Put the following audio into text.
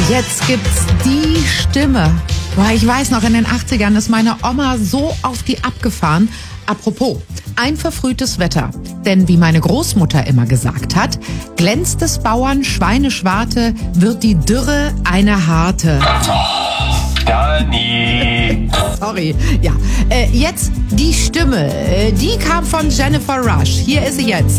Jetzt gibt's die Stimme. Boah, ich weiß noch, in den 80ern ist meine Oma so auf die abgefahren. Apropos, ein verfrühtes Wetter. Denn wie meine Großmutter immer gesagt hat, glänzt des Bauern Schweineschwarte, wird die Dürre eine harte. Dani. Sorry. Ja, jetzt die Stimme. Die kam von Jennifer Rush. Hier ist sie jetzt.